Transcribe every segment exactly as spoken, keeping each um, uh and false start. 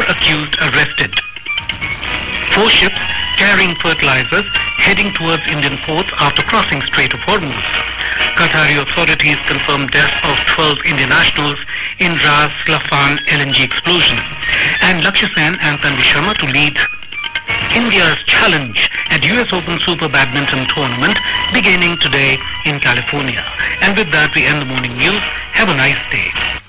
accused arrested. Four ships carrying fertilizers heading towards Indian ports after crossing Strait of Hormuz. Qatari authorities confirmed death of twelve Indian nationals in Ras Laffan L N G explosion. And Lakshya Sen and Tanvi Sharma to lead India's challenge at U S Open Super Badminton Tournament beginning today in California. And with that we end the morning news. Have a nice day.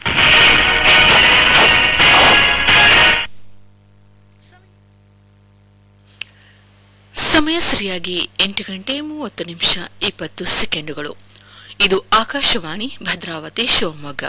ಸಮಯ ಸರಿಯಾಗಿ ಎಂಟು ಗಂಟೆ ಮೂವತ್ತು ನಿಮಿಷ ಇಪ್ಪತ್ತು ಸೆಕೆಂಡುಗಳು. ಇದು ಆಕಾಶವಾಣಿ ಭದ್ರಾವತಿ ಶಿವಮೊಗ್ಗ.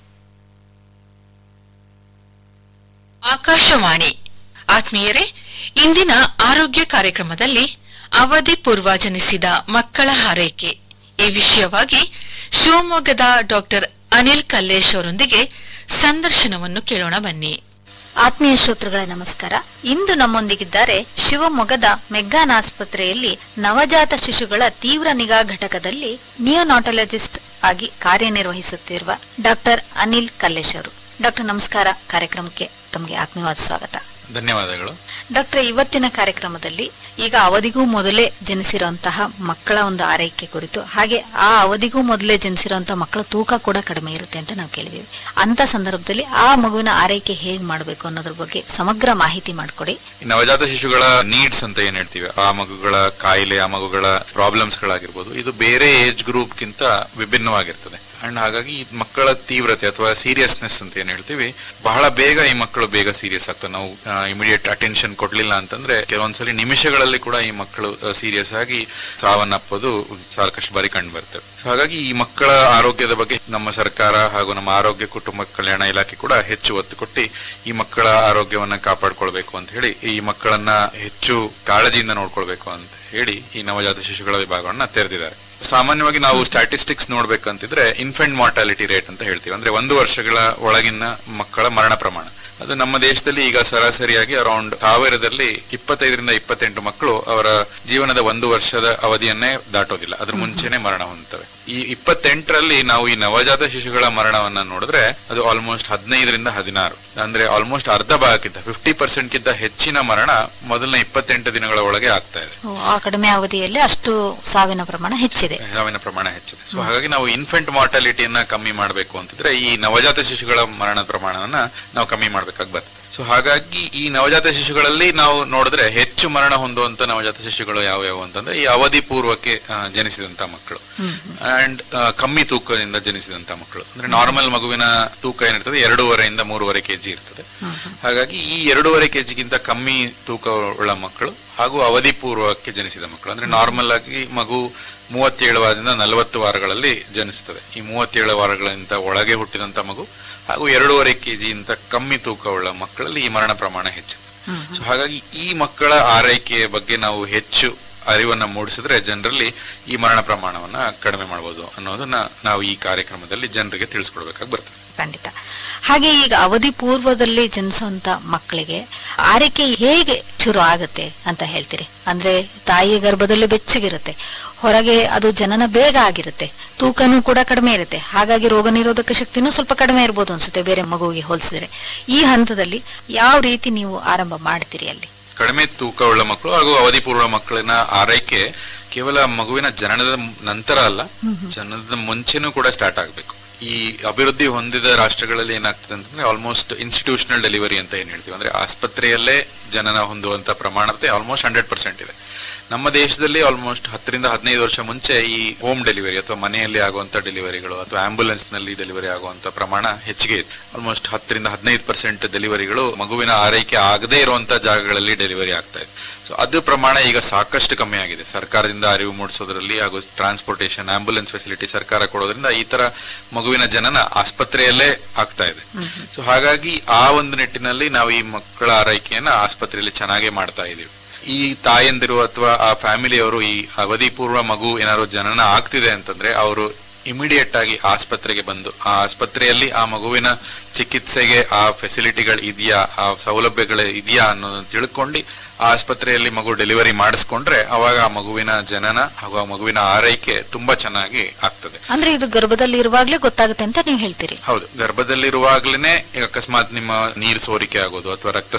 ಆಕಾಶವಾಣಿ ಆತ್ಮೀಯರೇ, ಇಂದಿನ ಆರೋಗ್ಯ ಕಾರ್ಯಕ್ರಮದಲ್ಲಿ ಅವಧಿ ಪೂರ್ವ ಜನಿಸಿದ ಮಕ್ಕಳ ಹಾರೈಕೆ ಈ ವಿಷಯವಾಗಿ ಶಿವಮೊಗ್ಗದ ಡಾಕ್ಟರ್ ಅನಿಲ್ ಕಲ್ಲೇಶ್ ಅವರೊಂದಿಗೆ ಸಂದರ್ಶನವನ್ನು ಕೇಳೋಣ ಬನ್ನಿ. ಆತ್ಮೀಯ ಶ್ರೋತೃಗಳೇ ನಮಸ್ಕಾರ. ಇಂದು ನಮ್ಮೊಂದಿಗಿದ್ದಾರೆ ಶಿವಮೊಗ್ಗದ ಮೆಗ್ಗಾನ್ ಆಸ್ಪತ್ರೆಯಲ್ಲಿ ನವಜಾತ ಶಿಶುಗಳ ತೀವ್ರ ನಿಗಾ ಘಟಕದಲ್ಲಿ ನಿಯೋನಾಟೊಲಜಿಸ್ಟ್ ಆಗಿ ಕಾರ್ಯನಿರ್ವಹಿಸುತ್ತಿರುವ ಡಾಕ್ಟರ್ ಅನಿಲ್ ಕಲ್ಲೇಶ್ ಅವರು. ಡಾಕ್ಟರ್ ನಮಸ್ಕಾರ, ಕಾರ್ಯಕ್ರಮಕ್ಕೆ ತಮಗೆ ಆತ್ಮೀಯವಾದ ಸ್ವಾಗತ. ಧನ್ಯವಾದಗಳು. ಡಾಕ್ಟರ್, ಇವತ್ತಿನ ಕಾರ್ಯಕ್ರಮದಲ್ಲಿ ಈಗ ಅವಧಿಗೂ ಮೊದಲೇ ಜನಿಸಿರುವಂತಹ ಮಕ್ಕಳ ಒಂದು ಆರೈಕೆ ಕುರಿತು, ಹಾಗೆ ಆ ಅವಧಿಗೂ ಮೊದಲೇ ಜನಿಸಿರುವಂತಹ ಮಕ್ಕಳ ತೂಕ ಕೂಡ ಕಡಿಮೆ ಇರುತ್ತೆ ಅಂತ ನಾವು ಕೇಳಿದೀವಿ. ಅಂತ ಸಂದರ್ಭದಲ್ಲಿ ಆ ಮಗುವಿನ ಆರೈಕೆ ಹೇಗ್ ಮಾಡಬೇಕು ಅನ್ನೋದ್ರ ಬಗ್ಗೆ ಸಮಗ್ರ ಮಾಹಿತಿ ಮಾಡಿಕೊಡಿ. ನವಜಾತ ಶಿಶುಗಳ ನೀಡ್ಸ್ ಅಂತ ಏನ್ ಹೇಳ್ತೀವಿ, ಆ ಮಗುಗಳ ಕಾಯಿಲೆ, ಆ ಮಗುಗಳ ಪ್ರಾಬ್ಲಮ್ಸ್ ಗಳಾಗಿರ್ಬೋದು, ಇದು ಬೇರೆ ಏಜ್ ಗ್ರೂಪ್ ಗಿಂತ ವಿಭಿನ್ನವಾಗಿರ್ತದೆ. ಅಂಡ್ ಹಾಗಾಗಿ ಈ ಮಕ್ಕಳ ತೀವ್ರತೆ ಅಥವಾ ಸೀರಿಯಸ್ನೆಸ್ ಅಂತ ಏನ್ ಹೇಳ್ತೀವಿ, ಬಹಳ ಬೇಗ ಈ ಮಕ್ಕಳು ಬೇಗ ಸೀರಿಯಸ್ ಆಗ್ತವೆ. ನಾವು ಇಮಿಡಿಯೇಟ್ ಅಟೆನ್ಷನ್ ಕೊಡ್ಲಿಲ್ಲ ಅಂತಂದ್ರೆ ಕೆಲವೊಂದ್ಸಲಿ ನಿಮಿಷಗಳಲ್ಲಿ ಕೂಡ ಈ ಮಕ್ಕಳು ಸೀರಿಯಸ್ ಆಗಿ ಸಾವನ್ನಪ್ಪೋದು ಸಾಕಷ್ಟು ಬಾರಿ ಕಂಡು ಬರ್ತವೆ. ಹಾಗಾಗಿ ಈ ಮಕ್ಕಳ ಆರೋಗ್ಯದ ಬಗ್ಗೆ ನಮ್ಮ ಸರ್ಕಾರ ಹಾಗೂ ನಮ್ಮ ಆರೋಗ್ಯ ಕುಟುಂಬ ಕಲ್ಯಾಣ ಇಲಾಖೆ ಕೂಡ ಹೆಚ್ಚು ಒತ್ತು ಕೊಟ್ಟು ಈ ಮಕ್ಕಳ ಆರೋಗ್ಯವನ್ನ ಕಾಪಾಡ್ಕೊಳ್ಬೇಕು ಅಂತ ಹೇಳಿ, ಈ ಮಕ್ಕಳನ್ನ ಹೆಚ್ಚು ಕಾಳಜಿಯಿಂದ ನೋಡ್ಕೊಳ್ಬೇಕು ಅಂತ ಹೇಳಿ ಈ ನವಜಾತ ಶಿಶುಗಳ ವಿಭಾಗವನ್ನ ತೆರೆದಿದ್ದಾರೆ. ಸಾಮಾನ್ಯವಾಗಿ ನಾವು ಸ್ಟ್ಯಾಟಿಸ್ಟಿಕ್ಸ್ ನೋಡ್ಬೇಕಂತಿದ್ರೆ ಇನ್ಫೆಂಟ್ ಮಾರ್ಟಾಲಿಟಿ ರೇಟ್ ಅಂತ ಹೇಳ್ತೀವಿ, ಅಂದ್ರೆ ಒಂದು ವರ್ಷಗಳ ಒಳಗಿನ ಮಕ್ಕಳ ಮರಣ ಪ್ರಮಾಣ. ಅದು ನಮ್ಮ ದೇಶದಲ್ಲಿ ಈಗ ಸರಾಸರಿಯಾಗಿ ಅರೌಂಡ್ ಸಾವಿರದಲ್ಲಿ ಇಪ್ಪತ್ತೈದರಿಂದ ಇಪ್ಪತ್ತೆಂಟು ಮಕ್ಕಳು ಅವರ ಜೀವನದ ಒಂದು ವರ್ಷದ ಅವಧಿಯನ್ನೇ ದಾಟೋದಿಲ್ಲ, ಅದ್ರ ಮುಂಚೆನೆ ಮರಣ ಹೊಂದುತ್ತವೆ. ಈ ಇಪ್ಪತ್ತೆಂಟರಲ್ಲಿ ನಾವು ಈ ನವಜಾತ ಶಿಶುಗಳ ಮರಣವನ್ನ ನೋಡಿದ್ರೆ ಅದು ಆಲ್ಮೋಸ್ಟ್ ಹದಿನೈದರಿಂದ ಹದಿನಾರು, ಅಂದ್ರೆ ಆಲ್ಮೋಸ್ಟ್ ಅರ್ಧ ಭಾಗಕ್ಕಿಂತ ಫಿಫ್ಟಿ ಪರ್ಸೆಂಟ್ ಗಿಂತ ಹೆಚ್ಚಿನ ಮರಣ ಮೊದಲನೇ ಇಪ್ಪತ್ತೆಂಟು ದಿನಗಳ ಒಳಗೆ ಆಗ್ತಾ ಇದೆ. ಆ ಕಡಿಮೆ ಅವಧಿಯಲ್ಲಿ ಅಷ್ಟು ಸಾವಿನ ಪ್ರಮಾಣ ಹೆಚ್ಚಿದೆ ಸಾವಿನ ಪ್ರಮಾಣ ಹೆಚ್ಚಿದೆ. ಸೊ ಹಾಗಾಗಿ ನಾವು ಇನ್ಫೆಂಟ್ ಮಾರ್ಟಾಲಿಟಿಯನ್ನ ಕಮ್ಮಿ ಮಾಡಬೇಕು ಅಂತಿದ್ರೆ ಈ ನವಜಾತ ಶಿಶುಗಳ ಮರಣದ ಪ್ರಮಾಣವನ್ನ ನಾವು ಕಮ್ಮಿ ಮಾಡ್ಬೇಕಾಗಿ ಬರ್ತದೆ. ಸೊ ಹಾಗಾಗಿ ಈ ನವಜಾತ ಶಿಶುಗಳಲ್ಲಿ ನಾವು ನೋಡಿದ್ರೆ ಹೆಚ್ಚು ಮರಣ ಹೊಂದುವಂತ ನವಜಾತ ಶಿಶುಗಳು ಯಾವ ಯಾವ ಅಂತಂದ್ರೆ ಈ ಅವಧಿ ಪೂರ್ವಕ್ಕೆ ಜನಿಸಿದಂತ ಮಕ್ಕಳು ಅಂಡ್ ಕಮ್ಮಿ ತೂಕದಿಂದ ಜನಿಸಿದಂತ ಮಕ್ಕಳು. ಅಂದ್ರೆ ನಾರ್ಮಲ್ ಮಗುವಿನ ತೂಕ ಏನಿರ್ತದೆ ಎರಡೂವರೆಯಿಂದ ಮೂರುವರೆ ಕೆಜಿ ಇರ್ತದೆ. ಹಾಗಾಗಿ ಈ ಎರಡೂವರೆ ಕೆಜಿಗಿಂತ ಕಮ್ಮಿ ತೂಕ ಉಳ್ಳ ಮಕ್ಕಳು ಹಾಗೂ ಅವಧಿ ಪೂರ್ವಕ್ಕೆ ಜನಿಸಿದ ಮಕ್ಕಳು, ಅಂದ್ರೆ ನಾರ್ಮಲ್ ಆಗಿ ಮಗು ಮೂವತ್ತೇಳು ವಾರದಿಂದ ನಲವತ್ತು ವಾರಗಳಲ್ಲಿ ಜನಿಸುತ್ತದೆ. ಈ ಮೂವತ್ತೇಳು ವಾರಗಳಿಂದ ಒಳಗೆ ಹುಟ್ಟಿದಂತ ಮಗು ಹಾಗೂ ಎರಡೂವರೆ ಕೆಜಿಯಿಂದ ಕಮ್ಮಿ ತೂಕ ಉಳ್ಳ ಮಕ್ಕಳಲ್ಲಿ ಈ ಮರಣ ಪ್ರಮಾಣ ಹೆಚ್ಚು. ಸೊ ಹಾಗಾಗಿ ಈ ಮಕ್ಕಳ ಆರೈಕೆಯ ಬಗ್ಗೆ ನಾವು ಹೆಚ್ಚು ಅರಿವನ್ನ ಮೂಡಿಸಿದ್ರೆ ಜನರಲ್ಲಿ ಈ ಮರಣ ಪ್ರಮಾಣವನ್ನ ಕಡಿಮೆ ಮಾಡಬಹುದು ಅನ್ನೋದನ್ನ ನಾವು ಈ ಕಾರ್ಯಕ್ರಮದಲ್ಲಿ ಜನರಿಗೆ ತಿಳಿಸ್ಕೊಡ್ಬೇಕಾಗಿ ಬರ್ತದೆ. ಖಂಡಿತ. ಹಾಗೆ ಈಗ ಅವಧಿ ಪೂರ್ವದಲ್ಲಿ ಜನಿಸುವಂತ ಮಕ್ಕಳಿಗೆ ಆರೈಕೆ ಹೇಗೆ ಶುರು ಆಗತ್ತೆ ಅಂತ ಹೇಳ್ತೀರಿ? ಅಂದ್ರೆ ತಾಯಿಯ ಗರ್ಭದಲ್ಲಿ ಬೆಚ್ಚಗಿರುತ್ತೆ, ಹೊರಗೆ ಅದು ಜನನ ಬೇಗ ಆಗಿರುತ್ತೆ, ತೂಕನೂ ಕೂಡ ಕಡಿಮೆ ಇರುತ್ತೆ, ಹಾಗಾಗಿ ರೋಗ ನಿರೋಧಕ ಶಕ್ತಿನೂ ಸ್ವಲ್ಪ ಕಡಿಮೆ ಇರ್ಬೋದು ಅನ್ಸುತ್ತೆ ಬೇರೆ ಮಗುವಿಗೆ ಹೋಲಿಸಿದ್ರೆ. ಈ ಹಂತದಲ್ಲಿ ಯಾವ ರೀತಿ ನೀವು ಆರಂಭ ಮಾಡ್ತೀರಿ? ಅಲ್ಲಿ ಕಡಿಮೆ ತೂಕ ಉಳ್ಳ ಮಕ್ಕಳು ಹಾಗೂ ಅವಧಿ ಪೂರ್ವ ಮಕ್ಕಳಿನ ಆರೈಕೆ ಕೇವಲ ಮಗುವಿನ ಜನನದ ನಂತರ ಅಲ್ಲ, ಜನನದ ಮುಂಚೆನೂ ಕೂಡ ಸ್ಟಾರ್ಟ್ ಆಗ್ಬೇಕು. ಈ ಅಭಿವೃದ್ಧಿ ಹೊಂದಿದ ರಾಷ್ಟ್ರಗಳಲ್ಲಿ ಏನಾಗ್ತದೆ ಅಂತಂದ್ರೆ ಆಲ್ಮೋಸ್ಟ್ ಇನ್ಸ್ಟಿಟ್ಯೂಷನಲ್ ಡೆಲಿವರಿ ಅಂತ ಏನ್ ಹೇಳ್ತೀವಿ, ಅಂದ್ರೆ ಆಸ್ಪತ್ರೆಯಲ್ಲೇ ಜನನ ಹೊಂದುವಂತ ಪ್ರಮಾಣತೆ ಆಲ್ಮೋಸ್ಟ್ ಹಂಡ್ರೆಡ್ ಪರ್ಸೆಂಟ್ ಇದೆ. ನಮ್ಮ ದೇಶದಲ್ಲಿ ಆಲ್ಮೋಸ್ಟ್ ಹತ್ತರಿಂದ ಹದಿನೈದು ವರ್ಷ ಮುಂಚೆ ಈ ಹೋಮ್ ಡೆಲಿವರಿ ಅಥವಾ ಮನೆಯಲ್ಲಿ ಆಗುವಂತ ಡೆಲಿವರಿಗಳು ಅಥವಾ ಆಂಬ್ಯುಲೆನ್ಸ್ ನಲ್ಲಿ ಡೆಲಿವರಿ ಆಗುವಂತ ಪ್ರಮಾಣ ಹೆಚ್ಚಿಗೆ ಇದೆ. ಆಲ್ಮೋಸ್ಟ್ ಹತ್ತರಿಂದ ಹದಿನೈದು ಪರ್ಸೆಂಟ್ ಡೆಲಿವರಿಗಳು ಮಗುವಿನ ಆರೈಕೆ ಆಗದೇ ಇರುವಂತ ಜಾಗಗಳಲ್ಲಿ ಡೆಲಿವರಿ ಆಗ್ತಾ ಇದೆ. ಸೊ ಅದು ಪ್ರಮಾಣ ಈಗ ಸಾಕಷ್ಟು ಕಮ್ಮಿ ಆಗಿದೆ. ಸರ್ಕಾರದಿಂದ ಅರಿವು ಮೂಡಿಸೋದ್ರಲ್ಲಿ ಹಾಗೂ ಟ್ರಾನ್ಸ್ಪೋರ್ಟೇಷನ್ ಆಂಬ್ಯುಲೆನ್ಸ್ ಫೆಸಿಲಿಟಿ ಸರ್ಕಾರ ಕೊಡೋದ್ರಿಂದ ಈ ತರ ಮಗುವಿನ ಜನನ ಆಸ್ಪತ್ರೆಯಲ್ಲೇ ಆಗ್ತಾ ಇದೆ. ಸೊ ಹಾಗಾಗಿ ಆ ಒಂದು ನಿಟ್ಟಿನಲ್ಲಿ ನಾವು ಈ ಮಕ್ಕಳ ಆರೈಕೆಯನ್ನ ಆಸ್ಪತ್ರೆಯಲ್ಲಿ ಚೆನ್ನಾಗಿ ಮಾಡ್ತಾ ಇದೀವಿ. ಈ ತಾಯಂದಿರು ಅಥವಾ ಆ ಫ್ಯಾಮಿಲಿಯವರು ಈ ಅವಧಿ ಪೂರ್ವ ಮಗು ಏನಾದ್ರು ಜನನ ಆಗ್ತಿದೆ ಅಂತಂದ್ರೆ ಅವರು ಇಮಿಡಿಯೇಟ್ ಆಗಿ ಆಸ್ಪತ್ರೆಗೆ ಬಂದು ಆ ಆಸ್ಪತ್ರೆಯಲ್ಲಿ ಆ ಮಗುವಿನ ಚಿಕಿತ್ಸೆಗೆ ಆ ಫೆಸಿಲಿಟಿಗಳು ಇದೆಯಾ, ಆ ಸೌಲಭ್ಯಗಳು ಇದೆಯಾ ಅನ್ನೋದನ್ನ ತಿಳ್ಕೊಂಡು ಆ ಆಸ್ಪತ್ರೆಯಲ್ಲಿ ಮಗು ಡೆಲಿವರಿ ಮಾಡಿಸ್ಕೊಂಡ್ರೆ ಅವಾಗ ಆ ಮಗುವಿನ ಜನನ ಹಾಗೂ ಆ ಮಗುವಿನ ಆರೈಕೆ ತುಂಬಾ ಚೆನ್ನಾಗಿ ಆಗ್ತದೆ. ಅಂದ್ರೆ ಇದು ಗರ್ಭದಲ್ಲಿ ಇರುವಾಗ್ಲೇ ಗೊತ್ತಾಗುತ್ತೆ ಅಂತ ನೀವು ಹೇಳ್ತೀರಿ? ಹೌದು, ಗರ್ಭದಲ್ಲಿರುವಾಗ್ಲೇನೆ ಅಕಸ್ಮಾತ್ ನಿಮ್ಮ ನೀರು ಸೋರಿಕೆ ಆಗೋದು ಅಥವಾ ರಕ್ತ